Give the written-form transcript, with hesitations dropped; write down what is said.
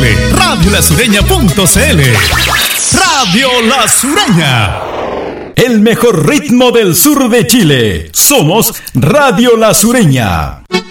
radiolasureña.cl. Radio La Sureña. El mejor ritmo del sur de Chile. Somos Radio La Sureña.